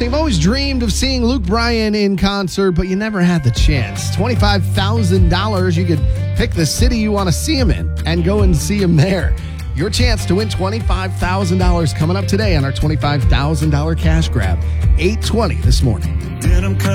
So you've always dreamed of seeing Luke Bryan in concert, but you never had the chance. $25,000. You could pick the city you want to see him in and go and see him there. Your chance to win $25,000 coming up today on our $25,000 cash grab. 8:20 this morning.